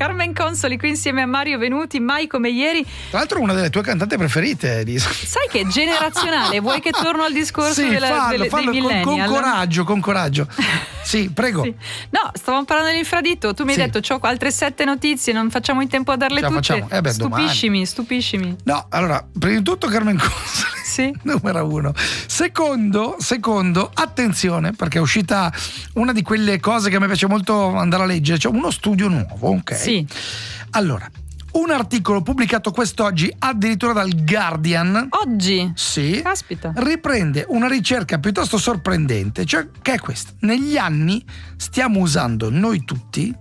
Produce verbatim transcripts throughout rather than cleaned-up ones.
Carmen Consoli qui insieme a Mario Venuti, mai come ieri. Tra l'altro una delle tue cantanti preferite, Elisa. Sai che è generazionale? Vuoi che torno al discorso sì, della, fallo, delle, fallo dei con, millennial? con coraggio, con coraggio. Sì, prego. Sì. No, stavamo parlando dell'infraditto. Tu mi hai Sì. detto c'ho altre sette notizie, non facciamo in tempo a darle Ce la tutte. facciamo. Eh beh, stupiscimi, domani. stupiscimi. No, allora, prima di tutto Carmen Consoli. Sì. Numero uno. Secondo, secondo, attenzione, perché è uscita una di quelle cose che a me piace molto andare a leggere, cioè uno studio nuovo, ok? Sì. Allora, un articolo pubblicato quest'oggi addirittura dal Guardian. Oggi? Sì. Caspita. Riprende una ricerca piuttosto sorprendente, cioè che è questa. Negli anni stiamo usando noi tutti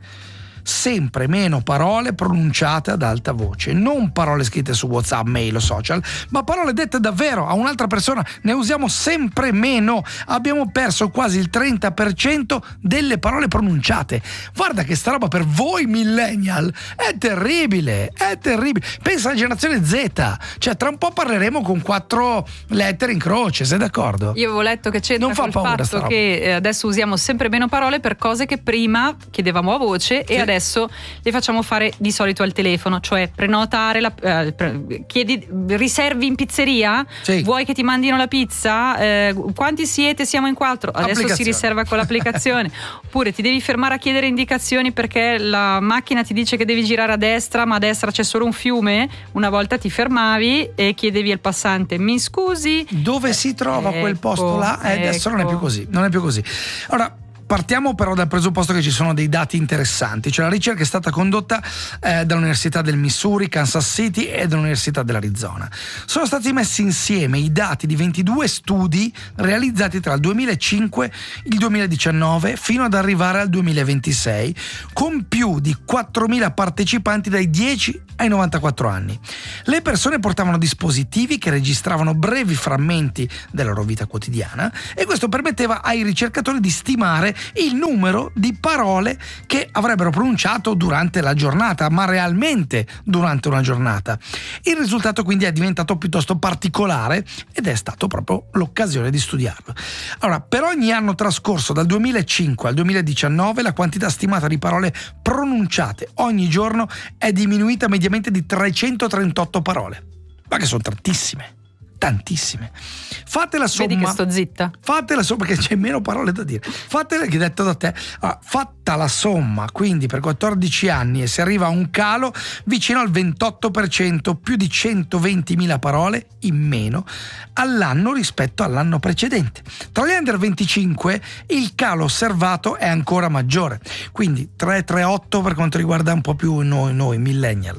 sempre meno parole pronunciate ad alta voce, non parole scritte su WhatsApp, mail o social, ma parole dette davvero a un'altra persona. Ne usiamo sempre meno, abbiamo perso quasi il trenta per cento delle parole pronunciate. Guarda che sta roba per voi millennial è terribile, è terribile. Pensa alla generazione Z, cioè tra un po' parleremo con quattro lettere in croce, sei d'accordo? Io avevo letto che c'entra Non fa col paura sta fatto roba. che adesso usiamo sempre meno parole per cose che prima chiedevamo a voce Sì. e adesso le facciamo fare di solito al telefono, cioè prenotare la, eh, pre- chiedi riservi in pizzeria? Sì. Vuoi che ti mandino la pizza? Eh, quanti siete? Siamo in quattro. Adesso si Applicazione. riserva con l'applicazione. Oppure ti devi fermare a chiedere indicazioni perché la macchina ti dice che devi girare a destra, ma a destra c'è solo un fiume. Una volta ti fermavi e chiedevi al passante: mi scusi? Dove si trova Ecco, quel posto là? Eh, adesso non è più ecco. così, non è più così. Allora, partiamo però dal presupposto che ci sono dei dati interessanti, cioè la ricerca è stata condotta eh, dall'Università del Missouri, Kansas City e dall'Università dell'Arizona. Sono stati messi insieme i dati di ventidue studi realizzati tra il duemilacinque e il duemiladiciannove fino ad arrivare al duemilaventisei, con più di quattromila partecipanti dai dieci ai novantaquattro anni. Le persone portavano dispositivi che registravano brevi frammenti della loro vita quotidiana e questo permetteva ai ricercatori di stimare il numero di parole che avrebbero pronunciato durante la giornata, ma realmente durante una giornata. Il risultato quindi è diventato piuttosto particolare ed è stato proprio l'occasione di studiarlo. Allora, per ogni anno trascorso dal duemilacinque al duemiladiciannove la quantità stimata di parole pronunciate ogni giorno è diminuita mediamente di trecentotrentotto parole, ma che sono tantissime. Tantissime. Fate la somma. Vedi che sto zitta. Fate la somma, perché c'è meno parole da dire. Fate, che detto da te, allora, fatta la somma, quindi per quattordici anni e si arriva a un calo vicino al ventotto per cento, più di centoventimila parole in meno all'anno rispetto all'anno precedente. Tra gli under venticinque il calo osservato è ancora maggiore, quindi trecentotrentotto per quanto riguarda un po' più noi, noi millennial.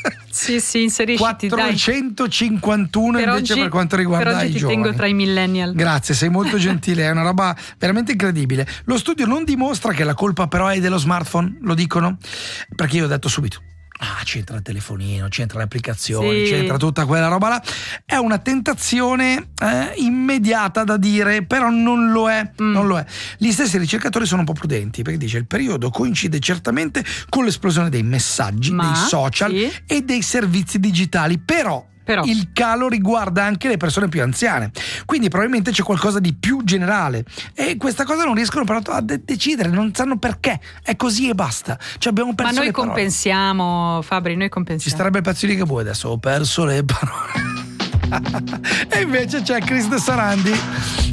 Sì, sì, inserisciti, dai. quattrocentocinquantuno Per invece oggi- per quanto riguarda per oggi i ti giovani. tengo tra i millennial. Grazie, sei molto gentile, è una roba veramente incredibile. Lo studio non dimostra che la colpa però è dello smartphone, lo dicono? Perché io ho detto subito: ah, c'entra il telefonino, c'entra le applicazioni, Sì. c'entra tutta quella roba là. È una tentazione eh, immediata da dire, però non lo è, Mm. non lo è. Gli stessi ricercatori sono un po' prudenti, perché dice il periodo coincide certamente con l'esplosione dei messaggi, Ma, dei social sì. e dei servizi digitali, però Però. il calo riguarda anche le persone più anziane, quindi probabilmente c'è qualcosa di più generale e questa cosa non riescono però a de- decidere, non sanno perché, è così e basta, cioè abbiamo perso Ma noi le parole. compensiamo, Fabri, noi Ci compensiamo. starebbe il pezzo di che vuoi adesso, ho perso le parole. E invece c'è Chris De Sarandi